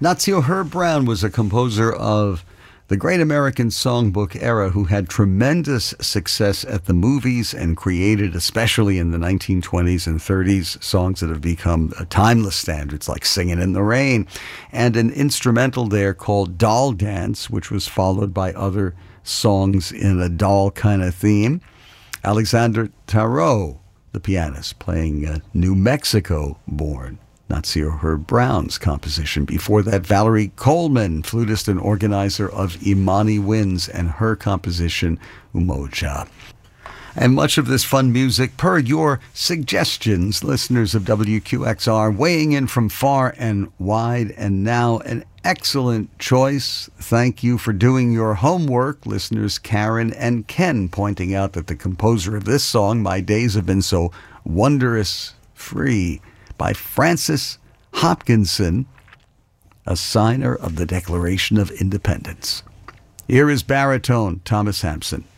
Natsio Herb Brown was a composer of the Great American Songbook era who had tremendous success at the movies and created, especially in the 1920s and 30s, songs that have become timeless standards like Singin' in the Rain, and an instrumental there called Doll Dance, which was followed by other songs in a doll kind of theme. Alexander Tarot, the pianist, playing New Mexico Born, Natsio Herb Brown's composition. Before that, Valerie Coleman, flutist and organizer of Imani Winds, and her composition, Umoja. And much of this fun music per your suggestions, listeners of WQXR, weighing in from far and wide. And now an excellent choice. Thank you for doing your homework, listeners Karen and Ken, pointing out that the composer of this song, My Days Have Been So Wondrous Free, by Francis Hopkinson, a signer of the Declaration of Independence. Here is baritone Thomas Hampson.